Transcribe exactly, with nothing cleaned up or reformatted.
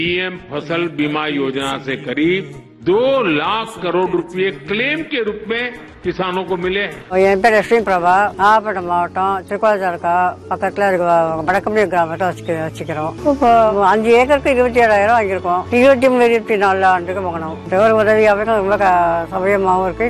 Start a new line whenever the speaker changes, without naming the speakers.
PM फसल बीमा योजना से करीब दो लाख करोड़ रुपए क्लेम के रूप में किसानों को मिले हैं।
என் பேர் லட்சுமி பிரபா, நாகப்பட்டினம் மாவட்டம் திருக்கோளத்தாலுக்கா பக்கத்துல இருக்க வடக்கம்பி கிராமத்தை வச்சுக்க வச்சுக்கிறோம். இப்போ அஞ்சு ஏக்கருக்கு இருபத்தி ஏழாயிரம் வாங்கியிருக்கோம். இருபத்தி மூணு இருபத்தி நாலு ஆண்டுக்கு வாங்கணும். ஒரு உதவியாகவும் ரொம்ப சௌகரியமாகவும் இருக்கு.